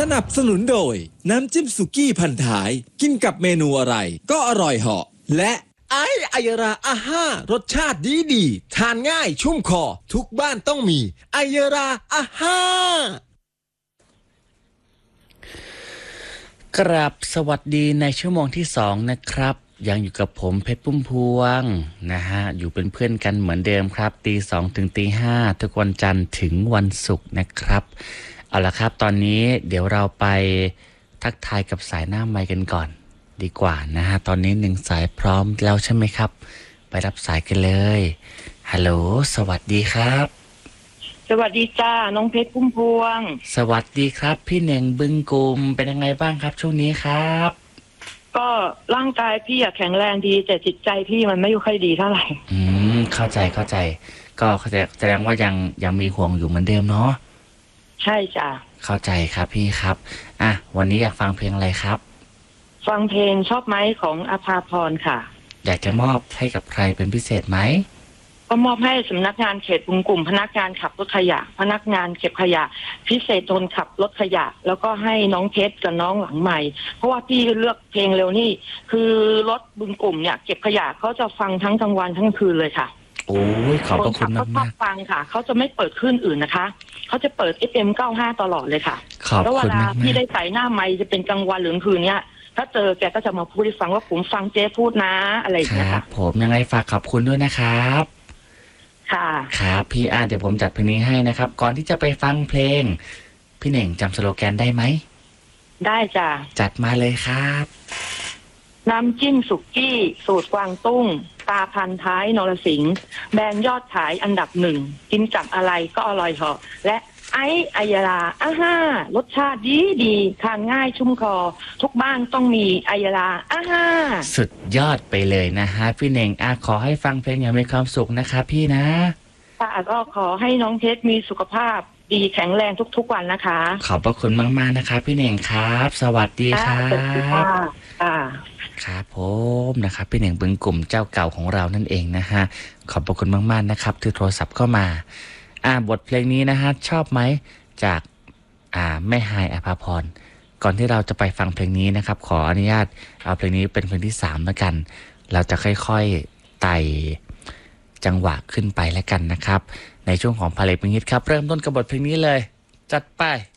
นับสนุนโดยน้ำจิ้มสุกี้พันท้ายกินกับเมนูอะไรก็อร่อยเหาะและไอยราอาห้ารสชาติดีทานง่ายชุ่มคอทุกบ้านต้องมีไอยราอาห้ากราบสวัสดีในชั่วโมงที่2นะครับยังอยู่กับผมเพชรปุ้มพวงนะฮะอยู่เป็นเพื่อนกันเหมือนเดิมครับตี2ถึงตี5ทุกวันจันทร์ถึงวันศุกร์นะครับเอาละครับตอนนี้เดี๋ยวเราไปทักทายกับสายหน้าไมค์กันก่อนดีกว่านะฮะตอนนี้1สายพร้อมแล้วใช่ไหมครับไปรับสายกันเลยฮัลโหลสวัสดีครับสวัสดีจ้าน้องเพชรพุ่มพวงสวัสดีครับพี่เน่งบึงกุมเป็นยังไงบ้างครับช่วงนี้ครับก็ร่างกายพี่แข็งแรงดีแต่จิตใจพี่มันไม่ค่อยดีเท่าไหร่เข้าใจก็แสดงว่ายังมีห่วงอยู่เหมือนเดิมเนาะใช่จ้ะเข้าใจครับพี่ครับวันนี้อยากฟังเพลงอะไรครับฟังเพลงชอบไหมของอภาพรค่ะอยากจะมอบให้กับใครเป็นพิเศษไหมก็มอบให้สำนักงานเขตบึงกุ่มพนักงานขับรถขยะพนักงานเก็บขยะพิเศษทนขับรถขยะแล้วก็ให้น้องเพชรกับน้องหลังใหม่เพราะว่าพี่เลือกเพลงเร็วนี่คือรถบึงกุ่มเนี่ยเก็บขยะเขาจะฟังทั้งกลางวันทั้งคืนเลยค่ะโอ้ยขอบพระคุณมากๆเขาฟังค่ะเขาจะไม่เปิดคลื่นอื่นนะคะเขาจะเปิด FM 95ตลอดเลยค่ะแล้วเวลาพี่ได้ใส่หน้าไมค์จะเป็นกลางวันหรือคืนเนี้ยถ้าเจอแกก็จะมาพูดให้ฟังว่าผมฟังเจ๊พูดนะอะไรอย่างเงี้ยค่ะผมยังไงฝากขอบคุณด้วยนะครับค่ะครับพี่เดี๋ยวผมจัดเพลงนี้ให้นะครับก่อนที่จะไปฟังเพลงพี่เน่งจำสโลแกนได้ไหมได้จ้ะจัดมาเลยครับน้ำจิ้มสุกี้สูตรกวางตุ้งตาพันท้ายนรสิงห์แบรนด์ยอดขายอันดับ1กินกับอะไรก็อร่อยเหาะและไอยราอาห้ารสชาติดีทานง่ายชุ่มคอทุกบ้านต้องมีไอยราอาห้าสุดยอดไปเลยนะฮะพี่เน่งขอให้ฟังเพลงอย่างมีความสุขนะครับพี่นะก็ขอให้น้องเพชรมีสุขภาพดีแข็งแรงทุกๆวันนะคะขอบพระคุณมากๆนะครับพี่เน่งครับสวัสดีครับครับผมนะครับพี่เน่งบึงกลุ่มเจ้าเก่าของเรานั่นเองนะฮะขอบพระคุณมากๆนะครับที่โทรศัพท์เข้ามาบทเพลงนี้นะฮะชอบไหมจากแม่ฮายอภาพรก่อนที่เราจะไปฟังเพลงนี้นะครับขออนุญาตเอาเพลงนี้เป็นเพลงที่3แล้วกันเราจะค่อยๆไต่จังหวะขึ้นไปแล้วกันนะครับในช่วงของพาเลทเพลงฮิตครับเริ่มต้นกับบทเพลงนี้เลยจัดไป